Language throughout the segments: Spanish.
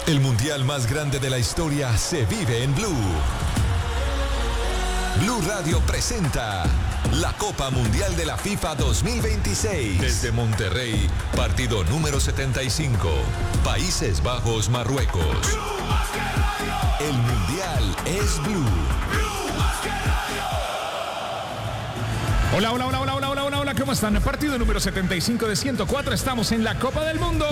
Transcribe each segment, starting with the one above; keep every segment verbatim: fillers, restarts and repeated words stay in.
El mundial más grande de la historia se vive en Blue. Blue Radio presenta la Copa Mundial de la FIFA dos mil veintiséis. Desde Monterrey, partido número setenta y cinco. Países Bajos, Marruecos. El mundial es Blue. Hola, hola, hola, hola, hola, hola, hola, hola, ¿cómo están? Partido número setenta y cinco de ciento cuatro, estamos en la Copa del Mundo.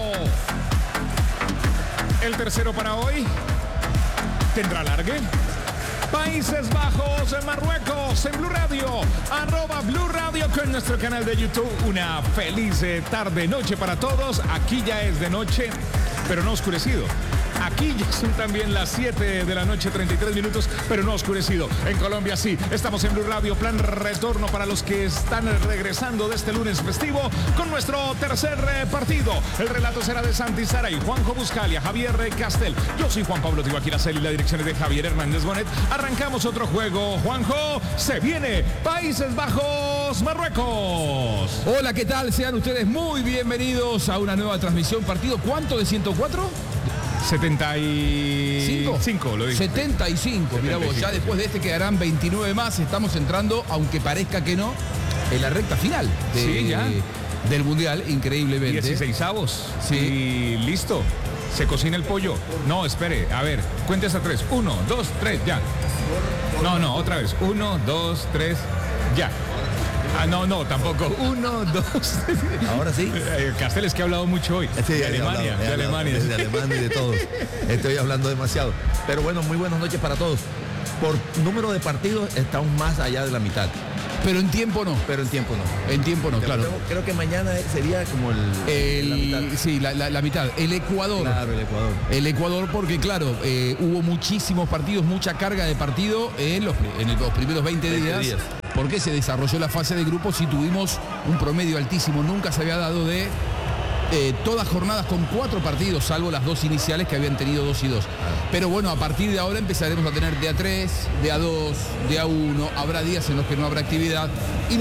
El tercero para hoy tendrá alargue. Países Bajos, Marruecos, en Blue Radio, arroba Blue Radio con nuestro canal de YouTube. Una feliz eh, tarde, noche para todos. Aquí ya es de noche, pero no oscurecido. Aquí ya son también las siete de la noche, treinta y tres minutos, pero no oscurecido. En Colombia sí, estamos en Blue Radio, plan retorno para los que están regresando de este lunes festivo con nuestro tercer eh, partido. El relato será de Santi Saray, Juanjo Buscalia, Javier Castel. Yo soy Juan Pablo Tibaquiracel y la dirección es de Javier Hernández Bonet. Arrancamos otro juego. Juanjo, se viene Países Bajos, Marruecos. Hola, ¿qué tal? Sean ustedes muy bienvenidos a una nueva transmisión. ¿Partido cuánto de ciento cuatro? setenta y cinco, lo dije. setenta y cinco, mirá vos, ya después de este quedarán veintinueve más. Estamos entrando, aunque parezca que no, en la recta final de, sí, ya. del Mundial, increíblemente. dieciseisavos. Sí. Y listo. Se cocina el pollo. No, espere, a ver, cuente hasta tres. Uno, dos, tres, ya. No, no, otra vez. Uno, dos, tres, ya. Ah, no, no, tampoco. Uno, dos. Ahora sí. Castel, es que ha hablado mucho hoy. Sí, de Alemania, hablado, de hablado, Alemania. De Alemania y de todos. Estoy hablando demasiado. Pero bueno, muy buenas noches para todos. Por número de partidos estamos más allá de la mitad. Pero en tiempo no. Pero en tiempo no. En tiempo no, claro. Creo, creo que mañana sería como el, el la mitad. Sí, la, la, la mitad. El Ecuador. Claro, el Ecuador. El Ecuador porque, claro, eh, hubo muchísimos partidos, mucha carga de partido en los, en los primeros veinte días. días. Porque se desarrolló la fase de grupos y tuvimos un promedio altísimo. Nunca se había dado de eh, todas jornadas con cuatro partidos, salvo las dos iniciales que habían tenido dos y dos. Pero bueno, a partir de ahora empezaremos a tener de a tres, de a dos, de a uno. Habrá días en los que no habrá actividad. Y